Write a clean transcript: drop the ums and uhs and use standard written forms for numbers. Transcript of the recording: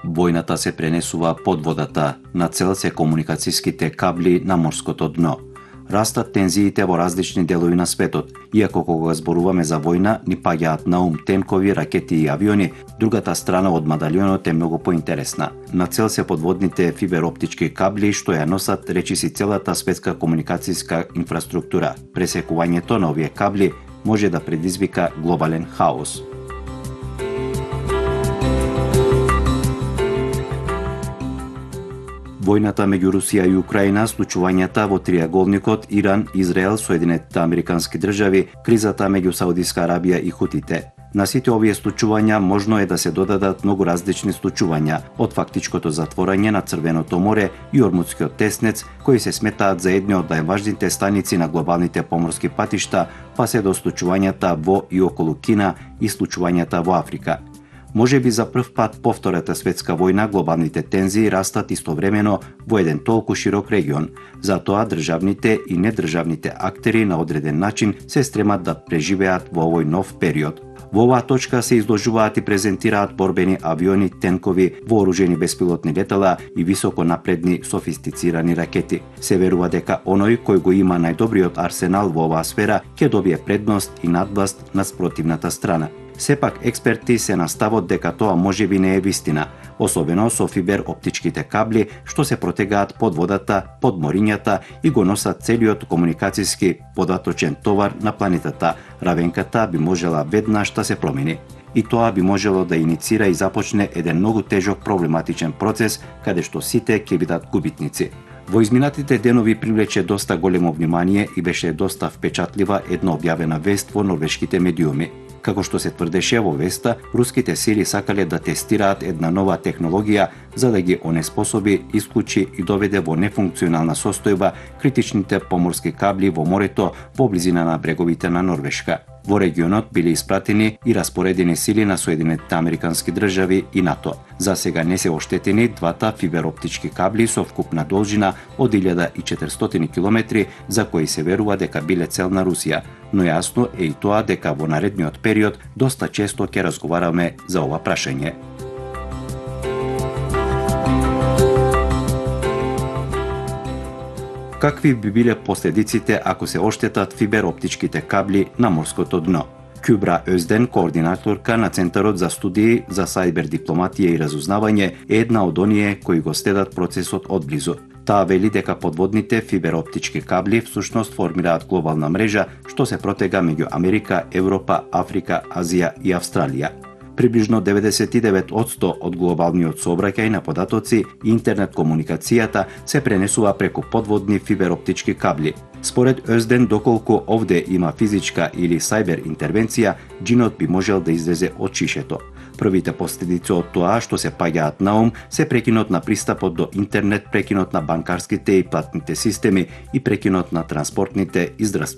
Војната се пренесува под водата, на цел се комуникацијските кабли на морското дно. Растат тензиите во различни делови на светот, иако кога зборуваме за војна, ни паѓаат на ум тенкови, ракети и авиони, другата страна од медалјонот е многу поинтересна. На цел се подводните фибероптички кабли што ја носат речиси целата светска комуникацијска инфраструктура. Пресекувањето на овие кабли може да предизвика глобален хаос. Војната меѓу Русија и Украина, случувањата во триаголникот Иран, Израел, Соединетите Американски држави, кризата меѓу Саудиска Арабија и Хутите. На сите овие случувања можно е да се додадат многу различни случувања, од фактичкото затворање на Црвеното море и Ормутскиот теснец, кои се сметаат за едни од најважните станици на глобалните поморски патишта, па се до случувањата во и околу Кина и случувањата во Африка. Може би за прв пат по Втората светска војна глобалните тензии растат истовремено во еден толку широк регион. Затоа државните и недржавните актери на одреден начин се стремат да преживеат во овој нов период. Во оваа точка се изложуваат и презентираат борбени авиони, тенкови, вооружени беспилотни летала и високо напредни софистицирани ракети. Се верува дека оној кој го има најдобриот арсенал во оваа сфера ќе добие предност и надвласт над спротивната страна. Сепак експерти се на ставот дека тоа можеби не е вистина, особено со фибероптичките кабли што се протегаат под водата, под морињата и го носат целиот комуникацијски податочен товар на планетата. Равенката би можела веднаш да се промени. И тоа би можело да иницира и започне еден многу тежок проблематичен процес, каде што сите ќе бидат губитници. Во изминатите денови привлече доста големо внимание и беше доста впечатлива една објавена вест во норвешките медиуми. Како што се тврдеше во веста, руските сили сакале да тестираат една нова технологија за да ги онеспособи, исклучи и доведе во нефункционална состојба критичните поморски кабли во морето во близина на бреговите на Норвешка. Во регионот биле испратени и распоредени сили на Соединетите Американски држави и НАТО. За сега не се оштетени двата фибероптички кабли со вкупна должина од 1400 км за кои се верува дека биле цел на Русија, но јасно е и тоа дека во наредниот период доста често ќе разговараме за ова прашање. Какви би биле последиците ако се оштетат фибероптичките кабли на морското дно? Кюбра Озден, координаторка на Центарот за студии за сајбер дипломатија и разузнавање, е една од оние кои го следат процесот одблизу. Таа вели дека подводните фибероптички кабли всушност формираат глобална мрежа што се протега меѓу Америка, Европа, Африка, Азија и Австралија. Приближно 99% од глобалниот сообраќај на податоци и интернет комуникацијата се пренесува преку подводни фибероптички кабли. Според Озден, доколку овде има физичка или сајбер интервенција, џинот би можел да излезе од шишето. Првите последици од тоа што се паѓаат на ум се прекинот на пристапот до интернет, прекинот на банкарските и платните системи и прекинот на транспортните и